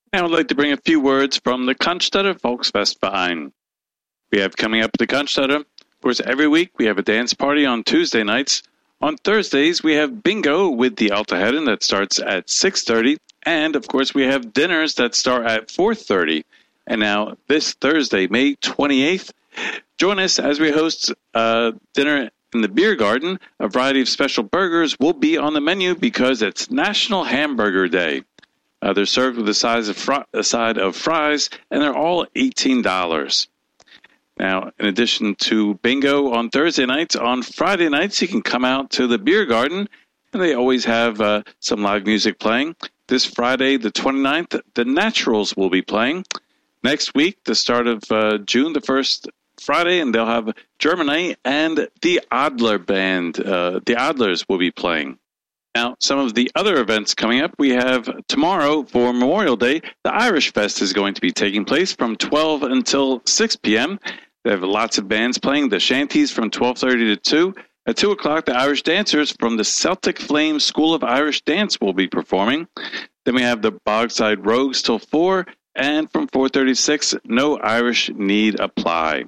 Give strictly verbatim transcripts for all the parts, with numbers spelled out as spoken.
Now I'd like to bring a few words from the Cannstatter Volksfestverein. We have coming up at the Cannstatter, of course, every week we have a dance party on Tuesday nights. On Thursdays, we have bingo with the Alta Herren that starts at six thirty. And, of course, we have dinners that start at four thirty. And now, this Thursday, May twenty-eighth, join us as we host uh, dinner in the beer garden. A variety of special burgers will be on the menu because it's National Hamburger Day. Uh, they're served with a, size of fr- a side of fries, and they're all eighteen dollars. Now, in addition to bingo on Thursday nights, on Friday nights, you can come out to the beer garden, and they always have uh, some live music playing. This Friday, the twenty-ninth, the Naturals will be playing. Next week, the start of uh, June, the first Friday, and they'll have Germany and the Adler Band. Uh, the Adlers will be playing. Now, some of the other events coming up, we have tomorrow for Memorial Day, the Irish Fest is going to be taking place from twelve until six p.m. They have lots of bands playing. The Shanties from twelve thirty to two. At two o'clock, the Irish dancers from the Celtic Flame School of Irish Dance will be performing. Then we have the Bogside Rogues till four, and from four thirty to six, No Irish Need Apply.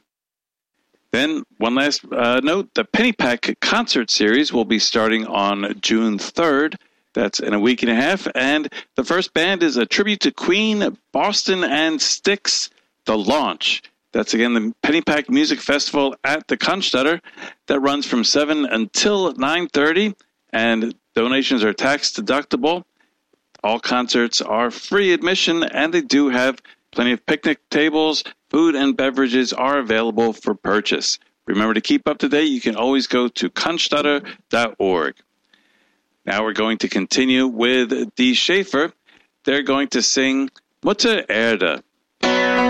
Then, one last uh, note, the Pennypack concert series will be starting on June third. That's in a week and a half. And the first band is a tribute to Queen, Boston and Styx, The Launch. That's, again, the Pennypack Music Festival at the Cannstatter that runs from seven until nine thirty, and donations are tax-deductible. All concerts are free admission, and they do have plenty of picnic tables. Food and beverages are available for purchase. Remember to keep up to date. You can always go to cannstatter dot org. Now we're going to continue with Dee Schaefer. They're going to sing Mutter Erde.